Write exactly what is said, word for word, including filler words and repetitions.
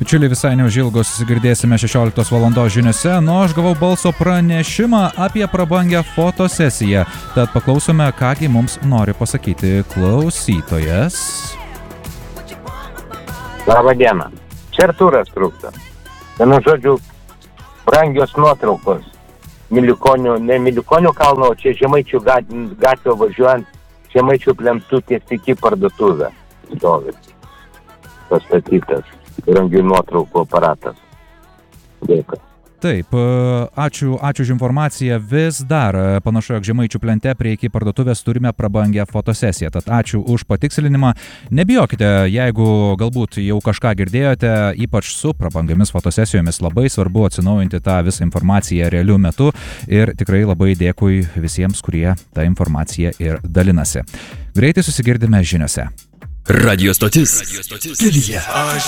bičiuliai, visai neužilgo susigirdėsime šešioliktos valandos žiniose, nu aš gavau balso pranešimą apie prabangę fotosesiją. Tad paklausome, kągi mums nori pasakyti klausytojas. Labą dieną. Čia Artūras Trūktas. Vienu žodžiu, brangios nuotraukos. Milikonių, ne Milikonių kalno, čia Žemaičių gatvė važiuojant, Žemaičių plentutės iki parduotuvę. Stovi. Pastatytas. Brangių nuotraukų aparatas. Dėkui. Taip, ačiū, ačiū už informaciją. Vis dar panašu, jog Žemaičių plente prie iki parduotuvės turime prabangę fotosesiją. Tad ačiū už patikslinimą. Nebijokite, jeigu galbūt jau kažką girdėjote, ypač su prabangiamis fotosesijomis, labai svarbu atsinaujinti tą visą informaciją realiu metu. Ir tikrai labai dėkui visiems, kurie tą informaciją ir dalinasi. Greitai susigirdime žiniose. Radio stotis. Kelyje. Aš